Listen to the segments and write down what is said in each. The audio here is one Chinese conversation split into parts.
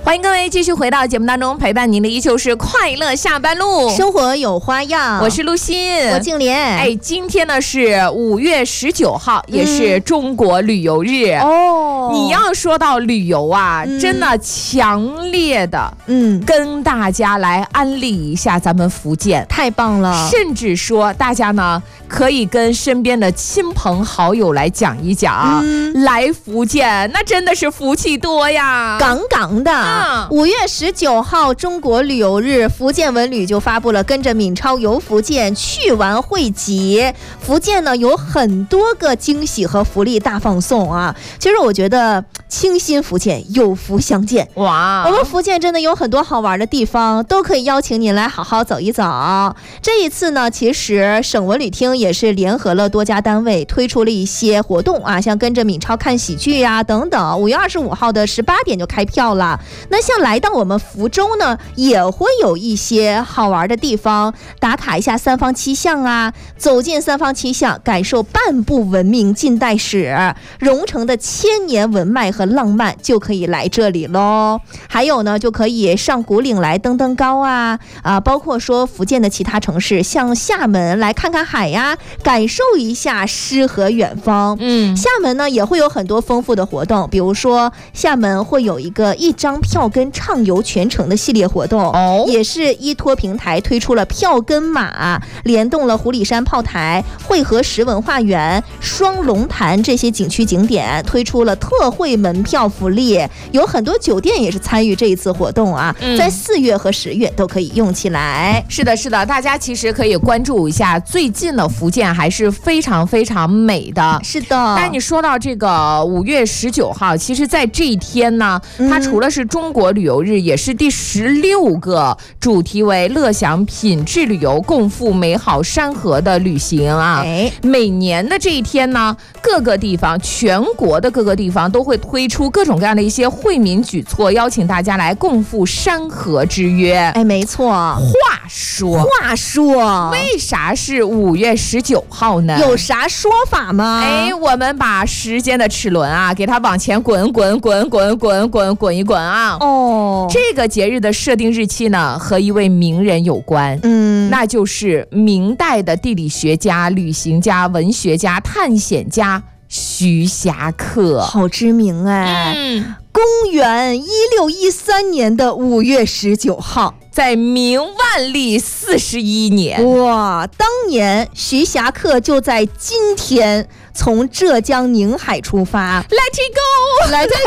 欢迎各位继续回到节目当中，陪伴您的依旧是快乐下班路， 生活有花样。 我是陆欣， 我静莲。 今天呢是5月19号，也是中国旅游日。你要说到旅游啊，真的强烈的跟大家来安利一下咱们福建， 太棒了。 甚至说大家呢可以跟身边的亲朋好友来讲一讲，来福建那真的是福气多呀， 杠杠的。5月19号中国旅游日，福建文旅就发布了跟着敏超游福建去玩汇集。福建呢有很多个惊喜和福利大放送啊。其实我觉得清新福建，有福相见。哇，我们福建真的有很多好玩的地方，都可以邀请您来好好走一走。这一次呢，其实省文旅厅也是联合了多家单位推出了一些活动啊，像跟着敏超看喜剧呀等等。5月25号的18点就开票了。那像来到我们福州呢，也会有一些好玩的地方，打卡一下三坊七巷啊，走进三坊七巷，感受半部文明近代史融成的千年文脉和浪漫，就可以来这里咯。还有呢，就可以上古岭来登登高啊，包括说福建的其他城市，像厦门来看看海呀，感受一下诗和远方。厦门呢也会有很多丰富的活动，比如说厦门会有一个一张票根畅游全程的系列活动，也是依托平台推出了票根码，联动了湖里山炮台、汇合石文化园、双龙潭这些景区景点，推出了特惠门票福利，有很多酒店也是参与这一次活动啊，在4月和10月都可以用起来。 是的，是的，大家其实可以关注一下，最近的福建还是非常非常美的。 是的， 但你说到这个5月19号，其实在这一天呢，它除了是中国旅游日，也是第16个主题为乐享品质旅游、共赴美好山河的旅行啊。每年的这一天呢，各个地方，全国的各个地方都会推出各种各样的一些惠民举措，邀请大家来共赴山河之约。 没错。 话说，为啥是5月19号呢？ 有啥说法吗？ 我们把时间的齿轮啊，给它往前滚一滚啊。这个节日的设定日期呢，和一位名人有关。那就是明代的地理学家、旅行家、文学家、探险家徐霞客。 好知名公元1613年的5月19号， 在明万历41年。 哇，当年徐霞客就在今天从浙江宁海出发。Let it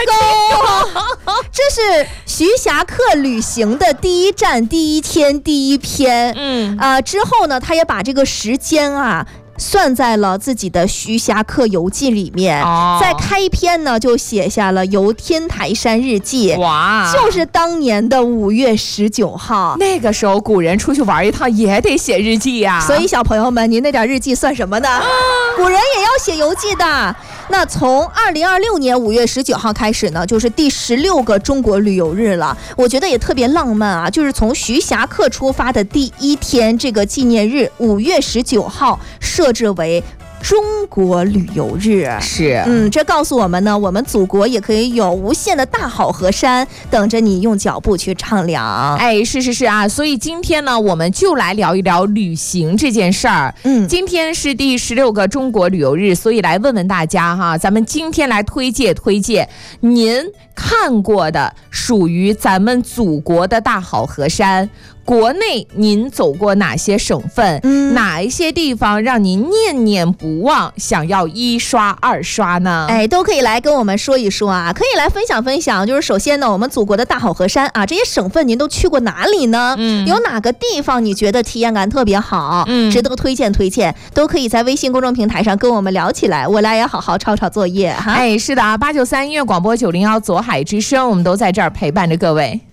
go 这是徐霞客旅行的第一站、第一天、第一篇。之后呢，他也把这个时间算在了自己的徐霞客游记里面。在开篇呢，就写下了游天台山日记。哇，就是当年的5月19号。 那个时候古人出去玩一趟也得写日记呀。 所以小朋友们，您那点日记算什么呢？古人也要写游记的。那从2026年5月19号开始呢，就是第16个中国旅游日了。我觉得也特别浪漫啊，就是从徐霞客出发的第一天，这个纪念日5月19号设置为中国旅游日。 是， 这告诉我们呢，我们祖国也可以有无限的大好河山等着你用脚步去丈量。 是啊，所以今天呢，我们就来聊一聊旅行这件事儿。今天是第16个中国旅游日，所以来问问大家哈，咱们今天来推荐您看过的属于咱们祖国的大好河山。国内您走过哪些省份？哪一些地方让您念念不忘，想要1刷2刷呢？ 都可以来跟我们说一说啊，可以来分享分享。就是首先呢，我们祖国的大好河山啊，这些省份您都去过哪里呢？有哪个地方你觉得体验感特别好，值得推荐，都可以在微信公众平台上跟我们聊起来，我俩也好好抄抄作业哈。 是的，893音乐广播901左海之声，我们都在这儿陪伴着各位。